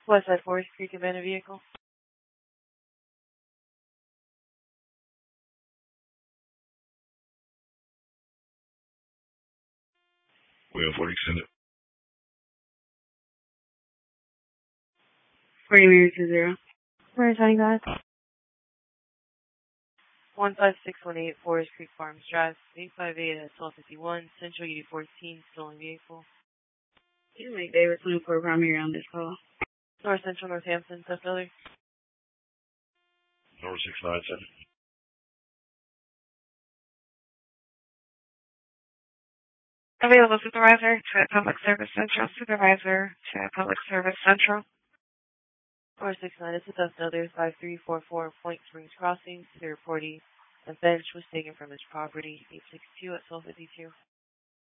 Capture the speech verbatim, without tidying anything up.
Westside Forest Creek abandoned vehicle. Well, forty extended. forty meters to zero. Where is heading, guys? one five six one eight Forest Creek Farms Drive, eight five eight at twelve fifty-one, Central U D fourteen, stolen vehicle. You make David twenty-four primary on this call. North Central Northampton, South Building. North six nine seven. Available supervisor to Public Service Central. Supervisor to Public Service Central. four six nine, this is South Building, five three four four Point Springs Crossing. The reportee, a bench was taken from his property, eight six two at twelve fifty-two.